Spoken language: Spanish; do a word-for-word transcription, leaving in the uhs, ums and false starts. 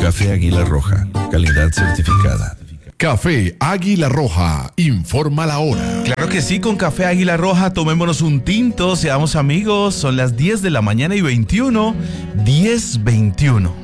Café Águila Roja, calidad certificada. Café Águila Roja, informa la hora. Claro que sí, con Café Águila Roja, tomémonos un tinto, seamos amigos. Son las diez de la mañana y veintiuno, diez veintiuno.